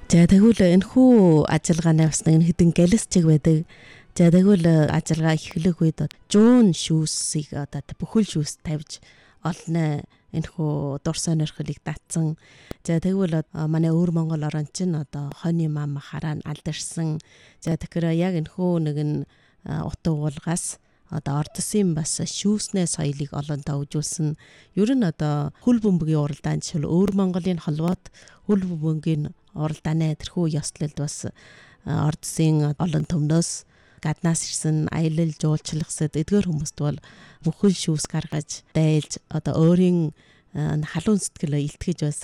За тэгвэл энэхүү ажиллагааны бас нэг хэдэн гэлэсчиг байдаг. За тэгвэл ажиллагаа эхлэх үед жуун шүүсийг одоо бүхэл шүүс тавьж олно. Энэхүү дур сонирхлыг татсан. За тэгвэл манай өвөр Монгол орон чинь одоо хойны мам хараа алдарсан. За тэгэхээр яг энэхүү нэгэн утга уулгаас одоо ордсын бас шүүснээ соёлыг олонтоо үжүүлсэн. Ер нь одоо хөл бөмбөгийн уралдаан жишээл өвөр Монголын холбоот хөл бөмбөгийн уралдааны тэрхүү ёслолд бас ордсын олон төмнөөс гаднаас ирсэн аялал жуулчлалсад эдгээр хүмүүст бол бүхэл шүүс гаргаж дайлж одоо өөрийн халуун сэтгэлээ илтгэж бас